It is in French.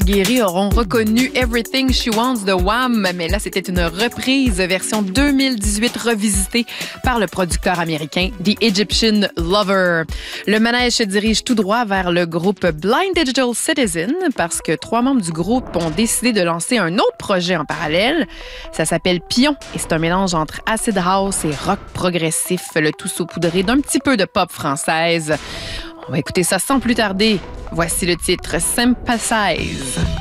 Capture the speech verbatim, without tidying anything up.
aguerris auront reconnu Everything She Wants de Wham, mais là, c'était une reprise version deux mille dix-huit revisitée par le producteur américain The Egyptian Lover. Le manège se dirige tout droit vers le groupe Blind Digital Citizen parce que trois membres du groupe ont décidé de lancer un autre projet en parallèle. Ça s'appelle Pion et c'est un mélange entre acid house et rock progressif, le tout saupoudré d'un petit peu de pop française. On va écouter ça sans plus tarder. Voici le titre Sympathize.